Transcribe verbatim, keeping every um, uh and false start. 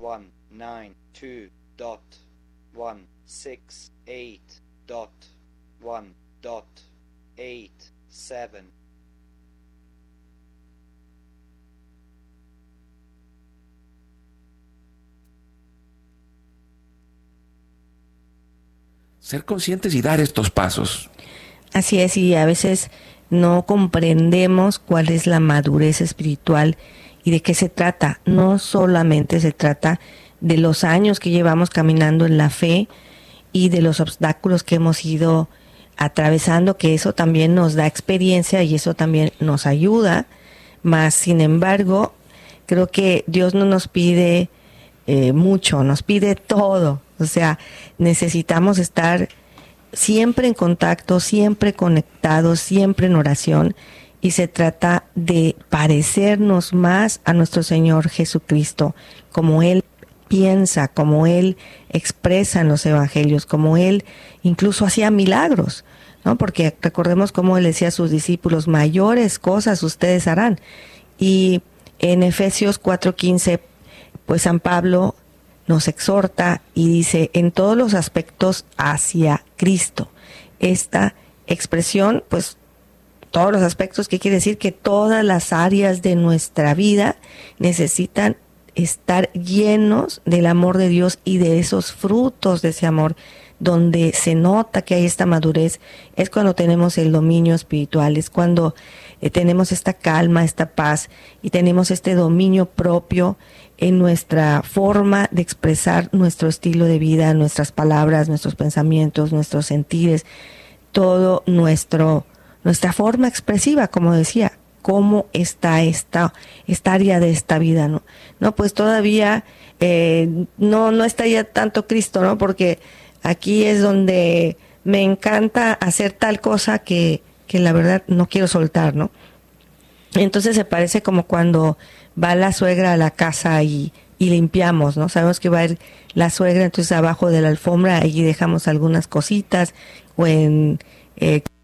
one nine two dot one six eight dot one dot eight seven. Ser conscientes y dar estos pasos. Así es, y a veces no comprendemos cuál es la madurez espiritual y de qué se trata. No solamente se trata de los años que llevamos caminando en la fe y de los obstáculos que hemos ido atravesando, que eso también nos da experiencia y eso también nos ayuda, mas sin embargo, creo que Dios no nos pide eh, mucho, nos pide todo. O sea, necesitamos estar siempre en contacto, siempre conectados, siempre en oración, y se trata de parecernos más a nuestro Señor Jesucristo, como Él piensa, como Él expresa en los evangelios, como Él incluso hacía milagros, ¿no? Porque recordemos cómo Él decía a sus discípulos, mayores cosas ustedes harán. Y en Efesios cuatro quince, pues San Pablo nos exhorta y dice, en todos los aspectos hacia Cristo. Esta expresión, pues, todos los aspectos, ¿qué quiere decir? Que todas las áreas de nuestra vida necesitan estar llenos del amor de Dios y de esos frutos de ese amor. Donde se nota que hay esta madurez es cuando tenemos el dominio espiritual, es cuando eh, tenemos esta calma, esta paz y tenemos este dominio propio en nuestra forma de expresar nuestro estilo de vida, nuestras palabras, nuestros pensamientos, nuestros sentires, todo nuestro nuestra forma expresiva, como decía, cómo está esta, esta área de esta vida, ¿no? No, pues todavía eh, no, no está ya tanto Cristo, ¿no? Porque aquí es donde me encanta hacer tal cosa que, que la verdad no quiero soltar, ¿no? Entonces se parece como cuando va la suegra a la casa y, y limpiamos, ¿no? Sabemos que va a ir la suegra, entonces abajo de la alfombra allí dejamos algunas cositas o en... Eh,